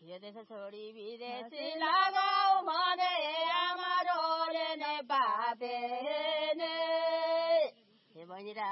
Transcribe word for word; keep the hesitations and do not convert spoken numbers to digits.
यो देश छोडी विदेशी लगाऊ भने आमारोले नै पापे नै हे बहिनी